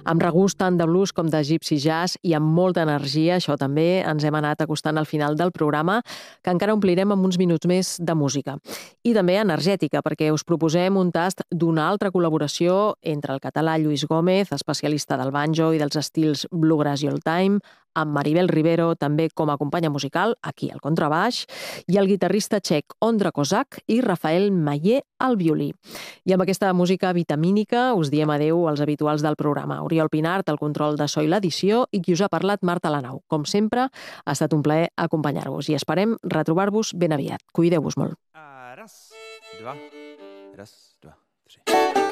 Amb regust tant de blues com de gypsy jazz i amb molta energia, això també, ens hem anat acostant al final del programa, que encara omplirem amb uns minuts més de música. I també energètica, perquè us proposem un tast d'una altra col·laboració entre el català Lluís Gómez, especialista del banjo i dels estils bluegrass i old time, amb Maribel Rivero, també com a companya musical, aquí al contrabaix, i el guitarrista txec Ondra Kozak i Rafael Mayer al violí. I amb aquesta música vitamínica us diem adeu als habituals del programa. Oriol Pinart, el control de so i l'edició, i qui us ha parlat, Marta Lanau. Com sempre, ha estat un plaer acompanyar-vos i esperem retrobar-vos ben aviat. Cuideu-vos molt. Raz, dva, tres.